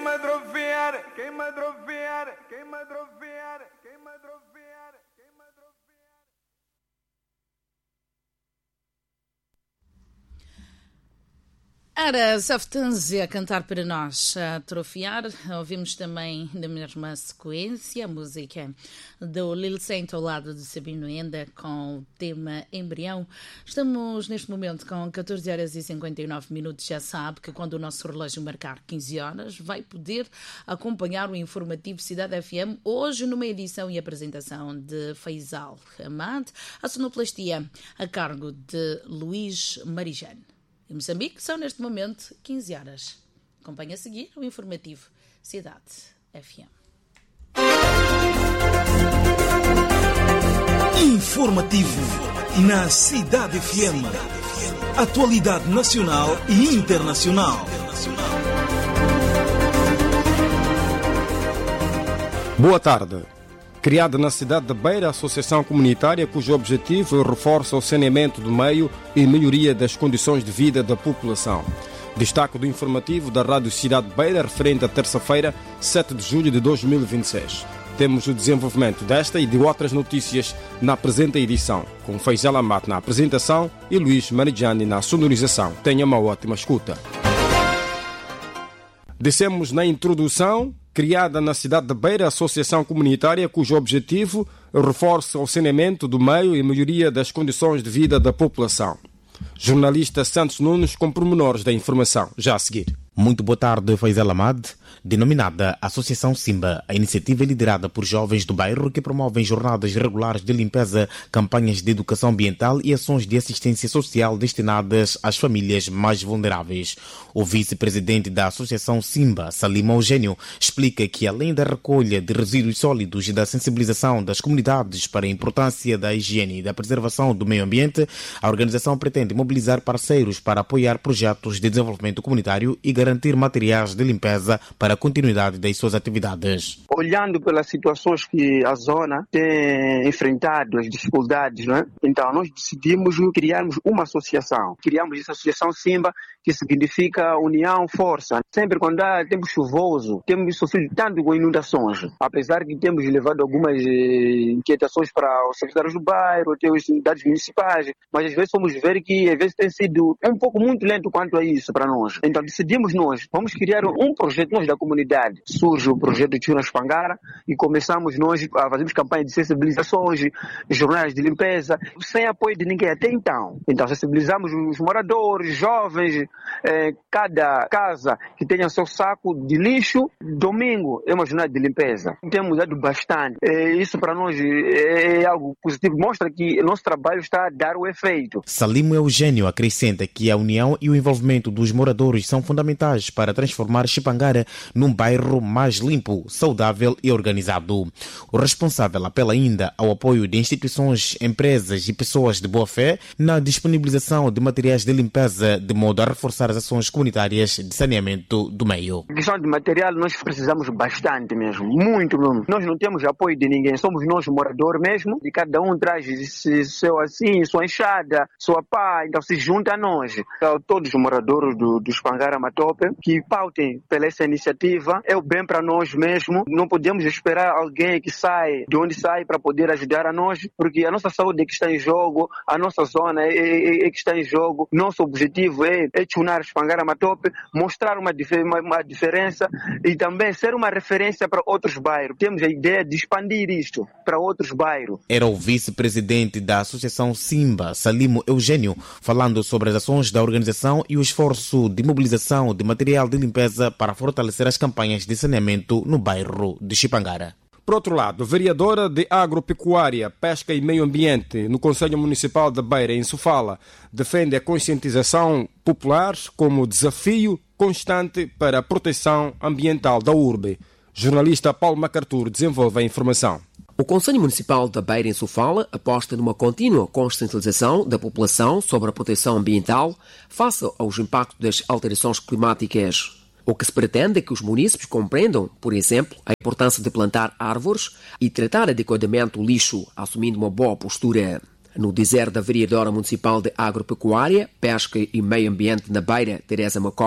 Era Saftanzi a cantar para nós, a atrofiar. Ouvimos também na mesma sequência a música do Lil Saint ao lado de Sabino Enda com o tema Embrião. Estamos neste momento com 14 horas e 59 minutos. Já sabe que quando o nosso relógio marcar 15 horas vai poder acompanhar o informativo Cidade FM, hoje numa edição e apresentação de Faisal Hamad, a sonoplastia a cargo de Luís Marijane. Em Moçambique são neste momento 15 horas. Acompanhe a seguir o informativo Cidade FM. Informativo na Cidade FM. Atualidade nacional e internacional. Boa tarde. Criada na cidade de Beira, a associação comunitária cujo objetivo reforça o saneamento do meio e melhoria das condições de vida da população. Destaque do informativo da Rádio Cidade de Beira, referente à terça-feira, 7 de julho de 2026. Temos o desenvolvimento desta e de outras notícias na presente edição, com Faisal Hamad na apresentação e Luís Marijane na sonorização. Tenha uma ótima escuta. Dissemos na introdução, criada na cidade de Beira, a associação comunitária cujo objetivo reforça o saneamento do meio e melhoria das condições de vida da população. Jornalista Santos Nunes com pormenores da informação. Já a seguir. Muito boa tarde, Faisal Hamad. Denominada Associação Simba, a iniciativa é liderada por jovens do bairro que promovem jornadas regulares de limpeza, campanhas de educação ambiental e ações de assistência social destinadas às famílias mais vulneráveis. O vice-presidente da Associação Simba, Salim Eugênio, explica que além da recolha de resíduos sólidos e da sensibilização das comunidades para a importância da higiene e da preservação do meio ambiente, a organização pretende mobilizar parceiros para apoiar projetos de desenvolvimento comunitário e garantir materiais de limpeza para a continuidade das suas atividades. Olhando pelas situações que a zona tem enfrentado, as dificuldades, não é? Então nós decidimos criarmos uma associação. Criamos essa associação Simba, que significa união, força. Sempre quando há tempo chuvoso, temos sofrido tanto com inundações. Apesar que temos levado algumas inquietações para os secretários do bairro, até as unidades municipais, mas às vezes vamos ver que às vezes tem sido um pouco muito lento quanto a isso para nós. Então decidimos nós, vamos criar um projeto nós da comunidade. Surge o projeto Tio nas Pangara e começamos nós a fazermos campanhas de sensibilizações, jornais de limpeza, sem apoio de ninguém até então. Então sensibilizamos os moradores, jovens, cada casa que tenha seu saco de lixo. Domingo é uma jornada de limpeza. Temos mudado bastante. Isso para nós é algo positivo, mostra que o nosso trabalho está a dar o efeito. Salim Eugênio acrescenta que a união e o envolvimento dos moradores são fundamentais para transformar Chipangara num bairro mais limpo, saudável e organizado. O responsável apela ainda ao apoio de instituições, empresas e pessoas de boa fé na disponibilização de materiais de limpeza, de modo a reforçar as ações comunitárias de saneamento do meio. A questão de material nós precisamos bastante mesmo, muito mesmo. Nós não temos apoio de ninguém, somos nós moradores mesmo, e cada um traz seu assim, sua enxada, sua pá, então se junta a nós. Então, todos os moradores do Espangara Matope que pautem pela essa iniciativa, é o bem para nós mesmo. Não podemos esperar alguém que sai de onde sai para poder ajudar a nós, porque a nossa saúde é que está em jogo, a nossa zona é que está em jogo. Nosso objetivo é tunar Espangara Matope, mostrar uma diferença e também ser uma referência para outros bairros. Temos a ideia de expandir isto para outros bairros. Era o vice-presidente da Associação Simba, Salim Eugênio, falando sobre as ações da organização e o esforço de mobilização de material de limpeza para fortalecer as campanhas de saneamento no bairro de Chipangara. Por outro lado, a vereadora de Agropecuária, Pesca e Meio Ambiente no Conselho Municipal de Beira, em Sofala, defende a conscientização popular como desafio constante para a proteção ambiental da urbe. Jornalista Paulo MacArthur desenvolve a informação. O Conselho Municipal da Beira, em Sofala, aposta numa contínua conscientização da população sobre a proteção ambiental face aos impactos das alterações climáticas. O que se pretende é que os munícipes compreendam, por exemplo, a importância de plantar árvores e tratar adequadamente o lixo, assumindo uma boa postura. No dizer da vereadora municipal de Agropecuária, Pesca e Meio Ambiente na Beira, Teresa Macopa,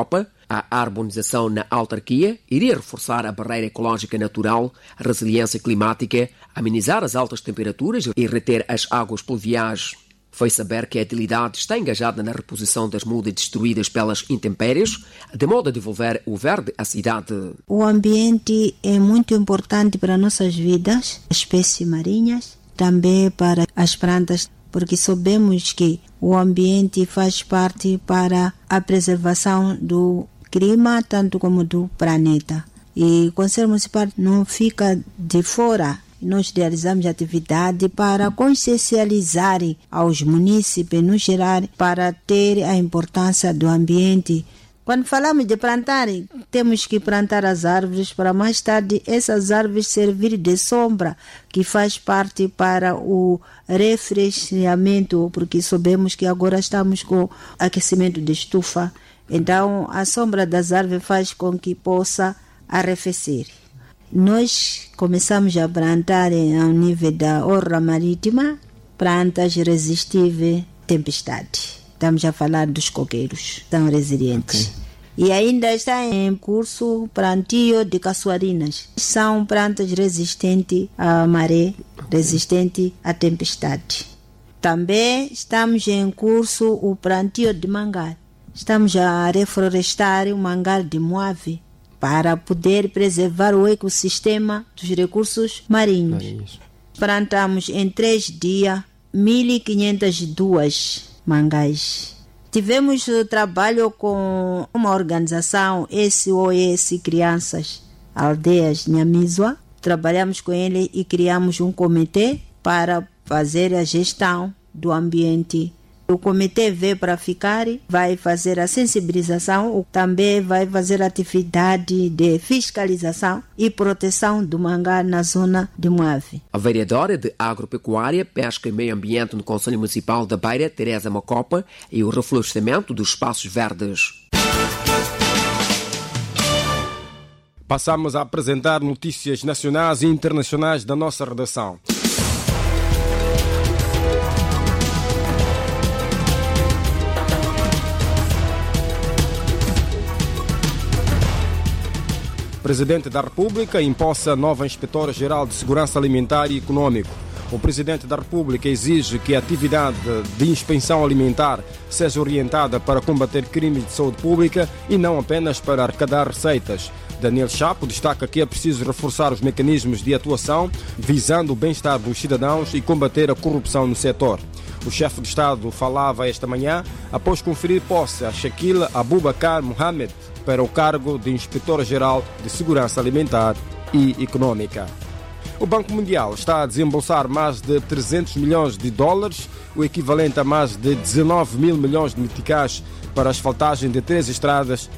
A harmonização na autarquia iria reforçar a barreira ecológica natural, a resiliência climática, amenizar as altas temperaturas e reter as águas pluviais. Foi saber que a edilidade está engajada na reposição das mudas destruídas pelas intempéries, de modo a devolver o verde à cidade. O ambiente é muito importante para nossas vidas, espécies marinhas, também para as plantas, porque sabemos que o ambiente faz parte para a preservação do clima, tanto como do planeta. E o Conselho Municipal não fica de fora. Nós realizamos atividade para consciencializar aos munícipes, no geral, para ter a importância do ambiente. Quando falamos de plantar, temos que plantar as árvores para mais tarde essas árvores servir de sombra, que faz parte para o refrescimento, porque sabemos que agora estamos com aquecimento de estufa. Então, a sombra das árvores faz com que possa arrefecer. Nós começamos a plantar ao nível da orla marítima plantas resistíveis à tempestade. Estamos a falar dos coqueiros, são resilientes. Okay. E ainda está em curso o plantio de caçuarinas. São plantas resistentes à maré, resistentes à tempestade. Também estamos em curso o plantio de mangar. Estamos a reflorestar o mangar de Moave para poder preservar o ecossistema dos recursos marinhos. Plantamos em 3 dias 1.502 mangás. Tivemos trabalho com uma organização SOS Crianças Aldeias Nhamisua. Trabalhamos com ele e criamos um comitê para fazer a gestão do ambiente. O comitê veio para ficar, vai fazer a sensibilização, também vai fazer atividade de fiscalização e proteção do mangá na zona de Moave. A vereadora de Agropecuária, Pesca e Meio Ambiente no Conselho Municipal da Beira, Teresa Macopa, e o reflorescimento dos espaços verdes. Passamos a apresentar notícias nacionais e internacionais da nossa redação. O Presidente da República imposta nova Inspetora-Geral de Segurança Alimentar e Econômico. O Presidente da República exige que a atividade de inspeção alimentar seja orientada para combater crimes de saúde pública e não apenas para arrecadar receitas. Daniel Chapo destaca que é preciso reforçar os mecanismos de atuação visando o bem-estar dos cidadãos e combater a corrupção no setor. O chefe de Estado falava esta manhã após conferir posse a Shakil Abubakar Mohamed para o cargo de Inspetora-Geral de Segurança Alimentar e Econômica. O Banco Mundial está a desembolsar mais de 300 milhões de dólares, o equivalente a mais de 19 mil milhões de meticais, para a asfaltagem de 3 estradas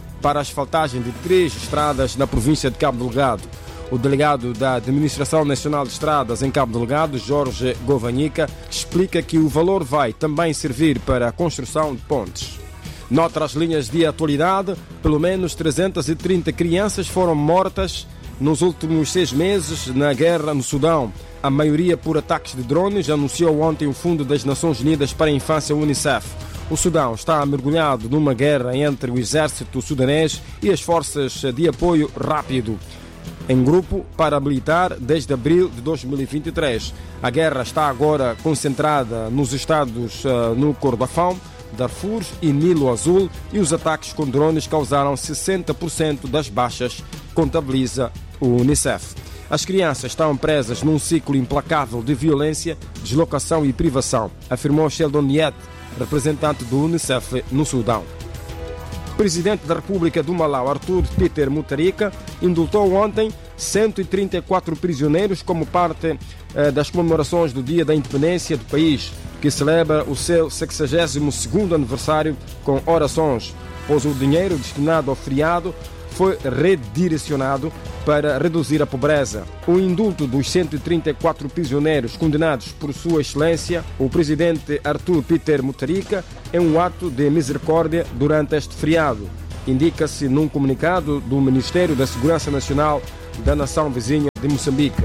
na província de Cabo Delgado. O delegado da Administração Nacional de Estradas em Cabo Delgado, Jorge Govanhica, explica que o valor vai também servir para a construção de pontes. Noutras linhas de atualidade, pelo menos 330 crianças foram mortas nos últimos 6 meses na guerra no Sudão, a maioria por ataques de drones, anunciou ontem o Fundo das Nações Unidas para a Infância, UNICEF. O Sudão está mergulhado numa guerra entre o exército sudanês e as forças de apoio rápido, em grupo paramilitar, desde abril de 2023. A guerra está agora concentrada nos estados no Kordofão, Darfur e Nilo Azul, e os ataques com drones causaram 60% das baixas, contabiliza o UNICEF. As crianças estão presas num ciclo implacável de violência, deslocação e privação, afirmou Sheldon Niet, representante do UNICEF no Sudão. O presidente da República do Malau, Arthur Peter Mutharika, indultou ontem 134 prisioneiros como parte das comemorações do Dia da Independência do país, que celebra o seu 62º aniversário com orações, pois o dinheiro destinado ao feriado foi redirecionado para reduzir a pobreza. O indulto dos 134 prisioneiros condenados por Sua Excelência, o presidente Arthur Peter Mutharika, é um ato de misericórdia durante este feriado, indica-se num comunicado do Ministério da Segurança Nacional da nação vizinha de Moçambique.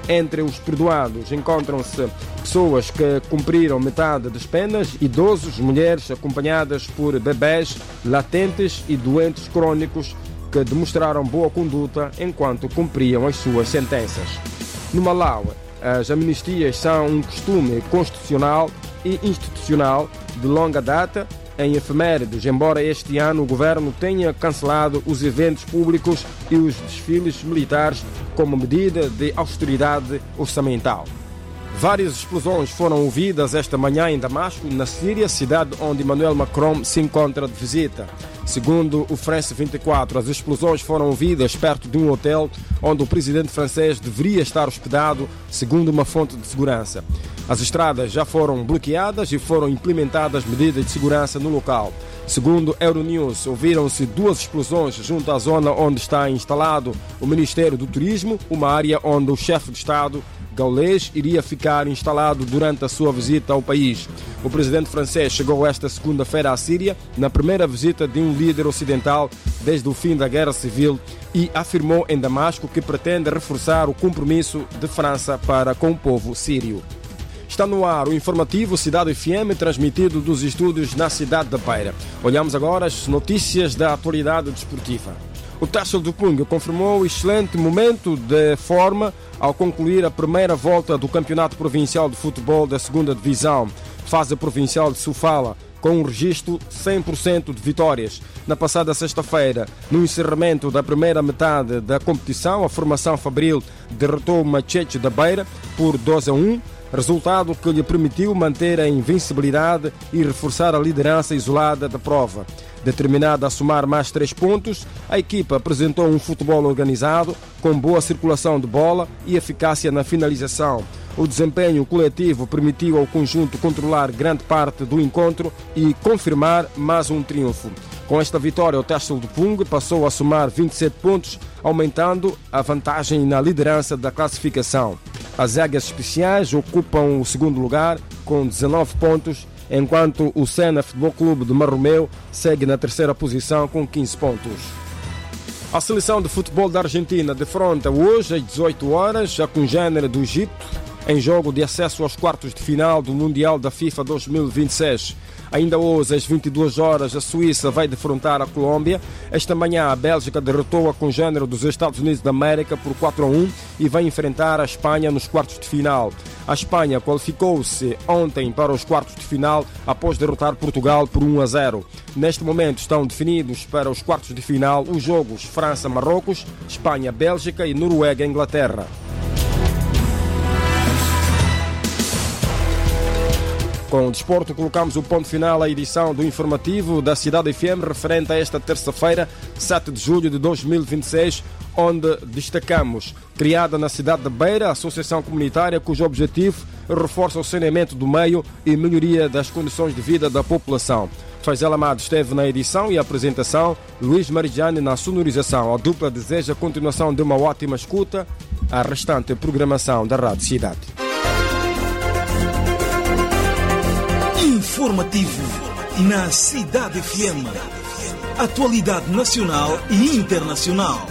Entre os perdoados encontram-se pessoas que cumpriram metade das penas, idosos, mulheres acompanhadas por bebés, latentes e doentes crônicos que demonstraram boa conduta enquanto cumpriam as suas sentenças. No Malawi, as amnistias são um costume constitucional e institucional de longa data. Em efemérides, embora este ano o governo tenha cancelado os eventos públicos e os desfiles militares como medida de austeridade orçamental. Várias explosões foram ouvidas esta manhã em Damasco, na Síria, cidade onde Emmanuel Macron se encontra de visita. Segundo o France 24, as explosões foram ouvidas perto de um hotel onde o presidente francês deveria estar hospedado, segundo uma fonte de segurança. As estradas já foram bloqueadas e foram implementadas medidas de segurança no local. Segundo Euronews, ouviram-se 2 explosões junto à zona onde está instalado o Ministério do Turismo, uma área onde o chefe de Estado gaulês iria ficar instalado durante a sua visita ao país. O presidente francês chegou esta segunda-feira à Síria, na primeira visita de um líder ocidental desde o fim da Guerra Civil, e afirmou em Damasco que pretende reforçar o compromisso de França para com o povo sírio. Está no ar o informativo Cidade FM, transmitido dos estúdios na cidade da Beira. Olhamos agora as notícias da atualidade desportiva. O Taça do Punga confirmou o excelente momento de forma ao concluir a primeira volta do Campeonato Provincial de Futebol da 2ª Divisão, fase provincial de Sofala, com um registro 100% de vitórias. Na passada sexta-feira, no encerramento da primeira metade da competição, a formação fabril derrotou o Macheche da Beira por 2-1, resultado que lhe permitiu manter a invencibilidade e reforçar a liderança isolada da prova. Determinada a somar mais 3 pontos, a equipa apresentou um futebol organizado, com boa circulação de bola e eficácia na finalização. O desempenho coletivo permitiu ao conjunto controlar grande parte do encontro e confirmar mais um triunfo. Com esta vitória, o Taça do Punga passou a somar 27 pontos, aumentando a vantagem na liderança da classificação. As Águias Especiais ocupam o segundo lugar com 19 pontos, enquanto o Sena Futebol Clube de Marromeu segue na terceira posição com 15 pontos. A seleção de futebol da Argentina defronta hoje às 18 horas a congênere do Egito em jogo de acesso aos quartos de final do Mundial da FIFA 2026. Ainda hoje, às 22 horas, a Suíça vai defrontar a Colômbia. Esta manhã, a Bélgica derrotou a congênere dos Estados Unidos da América por 4-1 e vai enfrentar a Espanha nos quartos de final. A Espanha qualificou-se ontem para os quartos de final após derrotar Portugal por 1-0. Neste momento estão definidos para os quartos de final os jogos França-Marrocos, Espanha-Bélgica e Noruega-Inglaterra. Com o desporto, colocamos o ponto final à edição do informativo da Cidade FM referente a esta terça-feira, 7 de julho de 2026, onde destacamos, criada na cidade de Beira, a associação comunitária cujo objetivo reforça o saneamento do meio e melhoria das condições de vida da população. Faisal Amado esteve na edição e apresentação, Luís Marigiani na sonorização. A dupla deseja a continuação de uma ótima escuta à restante programação da Rádio Cidade. Informativo na Cidade FM. Atualidade nacional e internacional.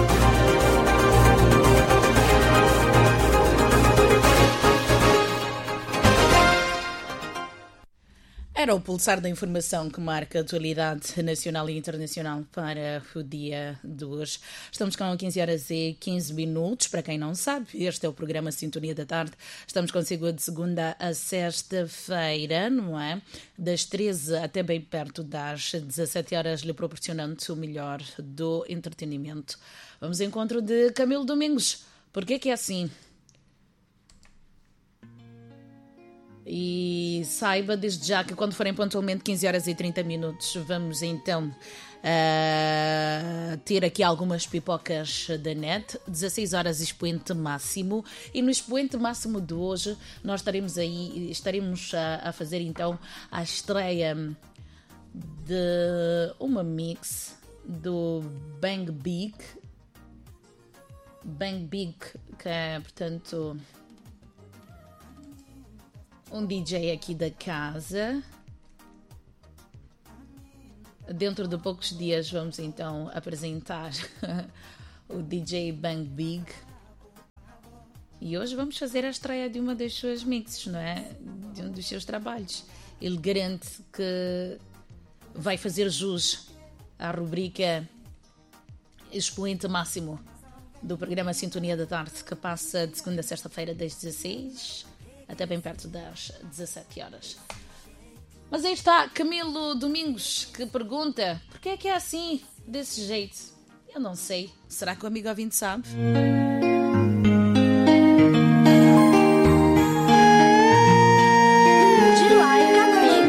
Era o pulsar da informação que marca a atualidade nacional e internacional para o dia de hoje. Estamos com 15 horas e 15 minutos. Para quem não sabe, este é o programa Sintonia da Tarde. Estamos consigo de segunda a sexta-feira, não é? Das 13 até bem perto das 17 horas, lhe proporcionando o melhor do entretenimento. Vamos ao encontro de Camilo Domingos. Por que é assim? E saiba desde já que quando forem pontualmente 15 horas e 30 minutos, vamos então ter aqui algumas pipocas da net. 16 horas expoente máximo, e no expoente máximo de hoje nós estaremos a fazer então a estreia de uma mix do Bang Big, que é, portanto, um DJ aqui da casa. Dentro de poucos dias vamos então apresentar o DJ Bang Big. E hoje vamos fazer a estreia de uma das suas mixes, não é? De um dos seus trabalhos. Ele garante que vai fazer jus à rubrica expoente máximo do programa Sintonia da Tarde, que passa de segunda a sexta-feira das 16 até bem perto das 17 horas. Mas aí está Camilo Domingos, que pergunta: porquê é que é assim, desse jeito? Eu não sei. Será que o amigo ouvinte sabe?